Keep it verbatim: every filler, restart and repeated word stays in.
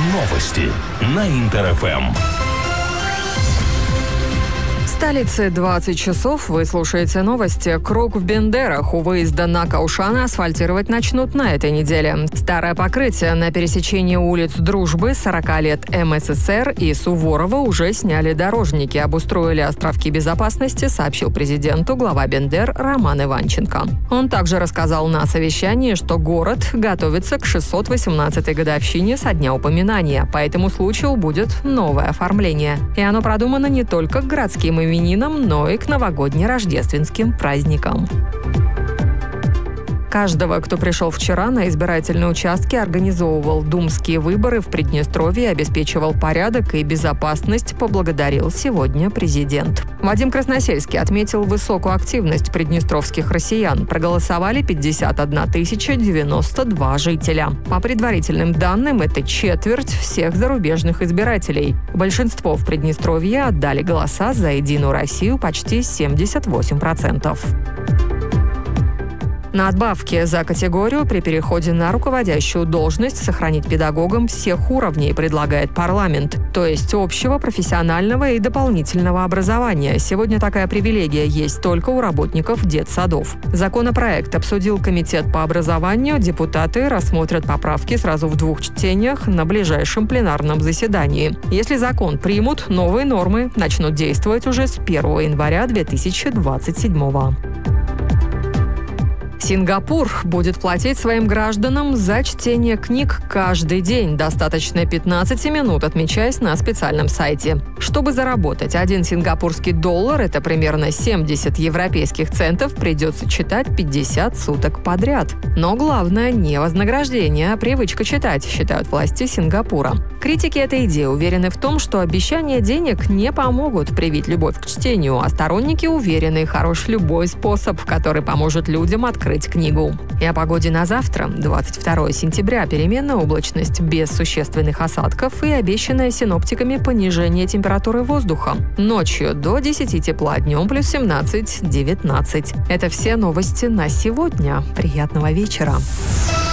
Новости на Интер-ФМ. В столице двадцать часов. Вы слушаете новости. Круг в Бендерах у выезда на Каушана асфальтировать начнут на этой неделе. Старое покрытие на пересечении улиц Дружбы, сорока лет МССР и Суворова уже сняли дорожники. Обустроили островки безопасности, сообщил президенту глава Бендер Роман Иванченко. Он также рассказал на совещании, что город готовится к шестьсот восемнадцатой годовщине со дня упоминания. По этому случаю будет новое оформление. И оно продумано не только к городским именинам, но и к новогодне-рождественским праздникам. Каждого, кто пришел вчера на избирательные участки, организовывал думские выборы в Приднестровье, обеспечивал порядок и безопасность, поблагодарил сегодня президент. Вадим Красносельский отметил высокую активность приднестровских россиян. Проголосовали пятьдесят одна тысяча девяносто два жителя. По предварительным данным, это четверть всех зарубежных избирателей. Большинство в Приднестровье отдали голоса за «Единую Россию» почти семьдесят восемь процентов. Надбавки за категорию при переходе на руководящую должность сохранить педагогам всех уровней предлагает парламент, то есть общего, профессионального и дополнительного образования. Сегодня такая привилегия есть только у работников детсадов. Законопроект обсудил комитет по образованию. Депутаты рассмотрят поправки сразу в двух чтениях на ближайшем пленарном заседании. Если закон примут, новые нормы начнут действовать уже с первого января две тысячи двадцать седьмого. Сингапур будет платить своим гражданам за чтение книг каждый день. Достаточно пятнадцать минут, отмечаясь на специальном сайте. Чтобы заработать один сингапурский доллар, это примерно семьдесят европейских центов, придется читать пятьдесят суток подряд. Но главное не вознаграждение, а привычка читать, считают власти Сингапура. Критики этой идеи уверены в том, что обещания денег не помогут привить любовь к чтению, а сторонники уверены, хорош любой способ, который поможет людям открыть книгу. И о погоде на завтра, двадцать второго сентября, переменная облачность без существенных осадков и обещанное синоптиками понижение температуры воздуха. Ночью до десяти тепла, днем плюс семнадцать-девятнадцать. Это все новости на сегодня. Приятного вечера.